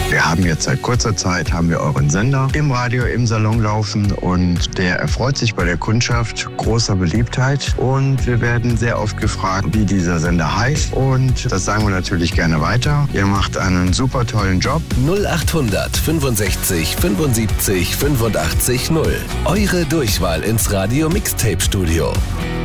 Wir haben jetzt seit kurzer Zeit euren Sender im Radio, im Salon laufen und der erfreut sich bei der Kundschaft großer Beliebtheit und wir werden sehr oft gefragt, wie dieser Sender heißt und das sagen wir natürlich gerne weiter. Ihr macht einen super tollen Job. 0800 65 75 85 0. Eure Durchwahl ins Radio Mixtape Studio.